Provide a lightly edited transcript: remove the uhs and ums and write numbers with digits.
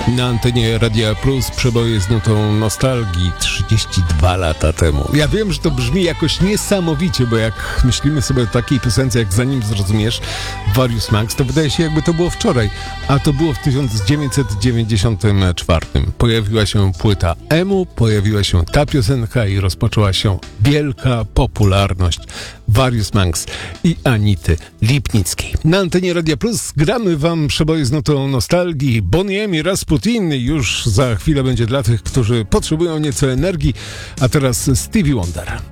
Na antenie Radia Plus przeboje z nutą nostalgii 32 lata temu. Ja wiem, że to brzmi jakoś niesamowicie, bo jak myślimy sobie o takiej piosence jak Zanim zrozumiesz, Various Max, to wydaje się, jakby to było wczoraj, a to było w 1994. Pojawiła się płyta Emu, pojawiła się ta piosenka i rozpoczęła się wielka popularność Various Max i Anity Lipnickiej. Na antenie Radia Plus gramy wam przeboje z nutą nostalgii. Bonnie M i Rasputin już za chwilę będzie dla tych, którzy potrzebują nieco energii, a teraz Stevie Wonder.